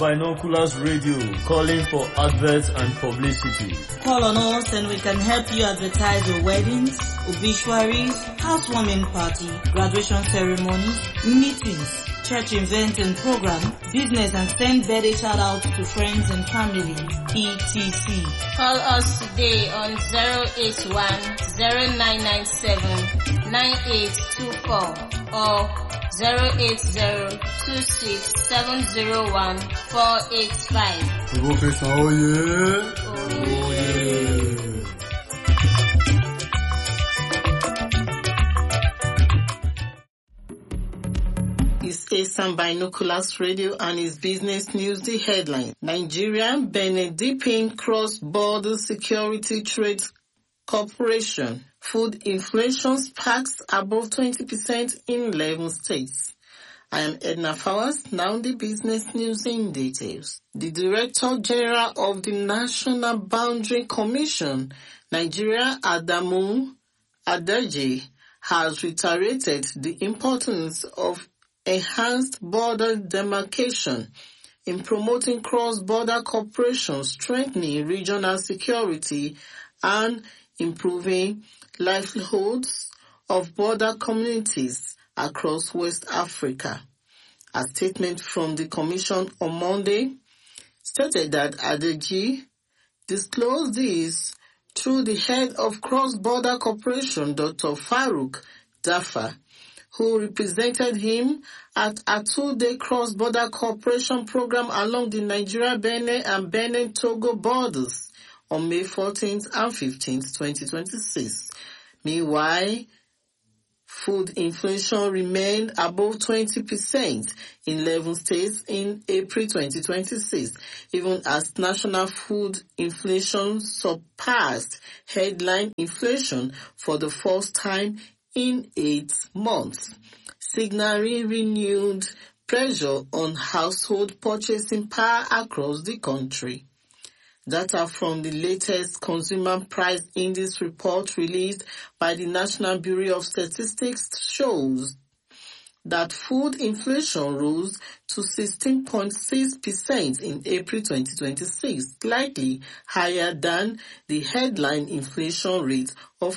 Binoculars Radio, calling for adverts and publicity. Call on us and we can help you advertise your weddings, obituaries, housewarming party, graduation ceremonies, meetings, church events and program, business, and send birthday shout-outs to friends and family, etc. Call us today on 081-0997-9824 or 080-26-701-485. Professor Oye. It's Eastern Binoculars Radio and its business news. The headline: Nigeria Benin deepening cross-border security trade cooperation. Food inflation sparks above 20% in 11 states. I am Edna Fowers. Now the business news in details. The Director General of the National Boundary Commission, Nigeria Adamu Adaje, has reiterated the importance of enhanced border demarcation in promoting cross-border cooperation, strengthening regional security, and improving livelihoods of border communities across West Africa. A statement from the Commission on Monday stated that Adeji disclosed this through the head of cross-border cooperation, Dr. Farouk Dafa, who represented him at a 2-day cross-border cooperation program along the Nigeria-Benin and Benin-Togo borders on May 14th and 15th, 2026. Meanwhile, food inflation remained above 20% in 11 states in April 2026, even as national food inflation surpassed headline inflation for the first time in 8 months, signaling renewed pressure on household purchasing power across the country. Data from the latest Consumer Price Index report released by the National Bureau of Statistics shows that food inflation rose to 16.6% in April 2026, slightly higher than the headline inflation rate of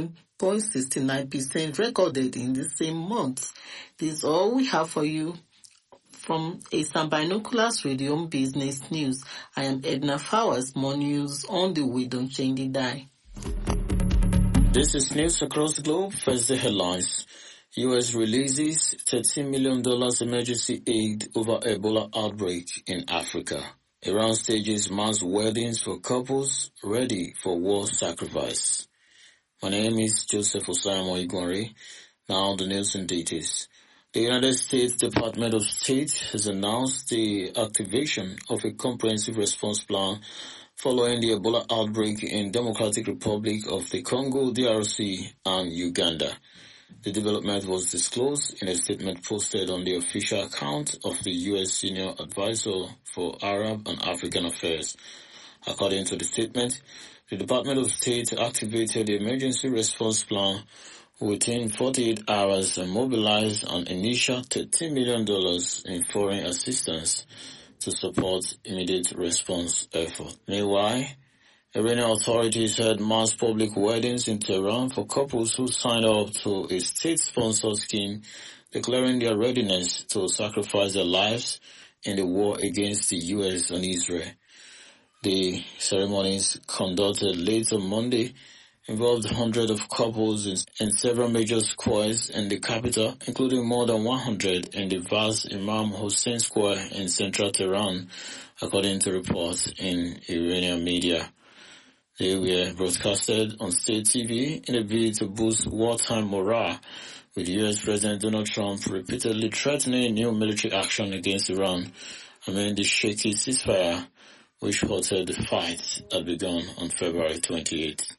15.69% recorded in the same month. This is all we have for you from Eastern Binoculars Radio on Business News. I am Edna Fowers. More news on the way. Don't change the dial. This is news across the globe. First, the headlines. U.S. releases $13 million emergency aid over Ebola outbreak in Africa. Iran stages mass weddings for couples ready for war sacrifice. My name is Joseph Osayamo Igwanre. Now the news in details. The United States Department of State has announced the activation of a comprehensive response plan following the Ebola outbreak in Democratic Republic of the Congo, DRC, and Uganda. The development was disclosed in a statement posted on the official account of the U.S. Senior Advisor for Arab and African Affairs. According to the statement, the Department of State activated the emergency response plan within 48 hours and mobilized an initial $13 million in foreign assistance to support immediate response effort. Meanwhile, Iranian authorities held mass public weddings in Tehran for couples who signed up to a state-sponsored scheme declaring their readiness to sacrifice their lives in the war against the U.S. and Israel. The ceremonies conducted late on Monday involved hundreds of couples in several major squares in the capital, including more than 100 in the vast Imam Hussein Square in central Tehran, according to reports in Iranian media. They were broadcasted on state TV in a bid to boost wartime morale, with U.S. President Donald Trump repeatedly threatening new military action against Iran amid the shaky ceasefire which halted the fight that began on February 28.